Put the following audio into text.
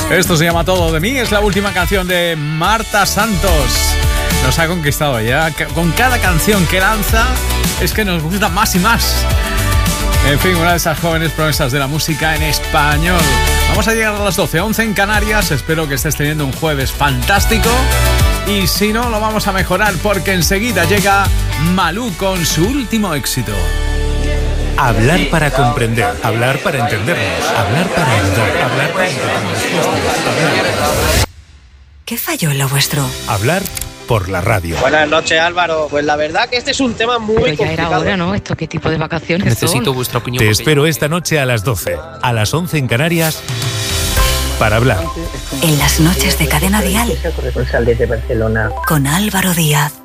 Esto se llama Todo de mí, es la última canción de Marta Santos. Nos ha conquistado ya. Con cada canción que lanza es que nos gusta más y más. En fin, una de esas jóvenes promesas de la música en español. Vamos a llegar a las 12:11 en Canarias. Espero que estés teniendo un jueves fantástico. Y si no, lo vamos a mejorar porque enseguida llega Malú con su último éxito. Hablar para comprender, hablar para entendernos, hablar para ayudar, hablar para entendernos. ¿Qué falló en lo vuestro? Hablar por la radio. Buenas noches, Álvaro. Pues la verdad que este es un tema muy complicado. Pero ya era hora, ¿no? ¿Esto qué tipo de vacaciones Necesito son? vuestra opinión. Te espero esta noche a las 12, a las 11 en Canarias, para hablar. En las noches de Cadena Dial. Corresponsal desde Barcelona. Con Álvaro Díaz.